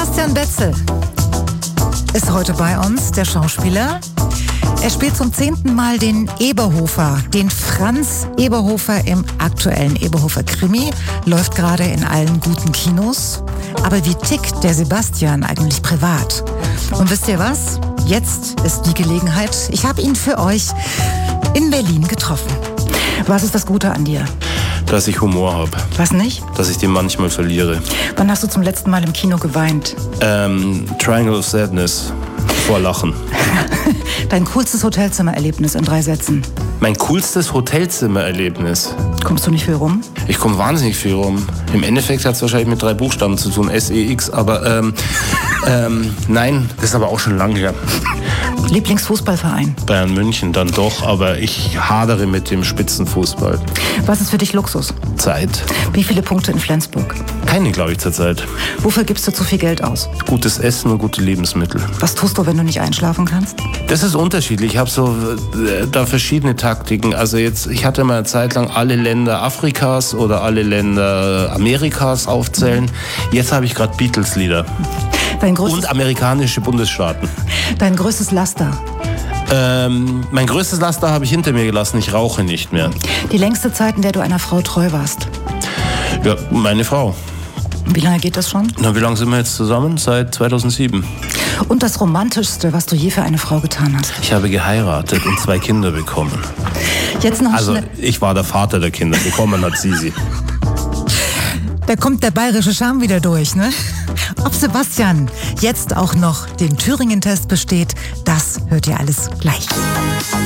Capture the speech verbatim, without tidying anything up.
Sebastian Betzel ist heute bei uns, der Schauspieler. Er spielt zum zehnten Mal den Eberhofer, den Franz Eberhofer im aktuellen Eberhofer-Krimi. Läuft gerade in allen guten Kinos. Aber wie tickt der Sebastian eigentlich privat? Und wisst ihr was? Jetzt ist die Gelegenheit. Ich habe ihn für euch in Berlin getroffen. Was ist das Gute an dir? Dass ich Humor habe. Was nicht? Dass ich den manchmal verliere. Wann hast du zum letzten Mal im Kino geweint? Ähm, Triangle of Sadness. Vor Lachen. Dein coolstes Hotelzimmererlebnis in drei Sätzen. Mein coolstes Hotelzimmererlebnis. Kommst du nicht viel rum? Ich komme wahnsinnig viel rum. Im Endeffekt hat es wahrscheinlich mit drei Buchstaben zu tun, S E X, aber ähm, ähm, nein, das ist aber auch schon lange her. Lieblingsfußballverein? Bayern München dann doch, aber ich hadere mit dem Spitzenfußball. Was ist für dich Luxus? Zeit. Wie viele Punkte in Flensburg? Keine, glaube ich, zurzeit. Wofür gibst du zu viel Geld aus? Gutes Essen und gute Lebensmittel. Was tust du, wenn du nicht einschlafen kannst? Das ist unterschiedlich. Ich habe so äh, da verschiedene Taktiken. Also jetzt, ich hatte mal eine Zeit lang alle Länder Afrikas oder alle Länder Amerikas aufzählen. Jetzt habe ich gerade Beatles-Lieder. Dein größtes, Und amerikanische Bundesstaaten. dein größtes Laster? Ähm, mein größtes Laster habe ich hinter mir gelassen. Ich rauche nicht mehr. Die längste Zeit, in der du einer Frau treu warst? Ja, meine Frau. Wie lange geht das schon? Na, wie lange sind wir jetzt zusammen? Seit zweitausendsieben. Und das Romantischste, was du je für eine Frau getan hast? Ich habe geheiratet und zwei Kinder bekommen. Jetzt noch Also schnell. ich war der Vater der Kinder. Bekommen hat sie sie. Da kommt der bayerische Charme wieder durch, ne? Ob Sebastian jetzt auch noch den Thüringen-Test besteht, das hört ihr alles gleich.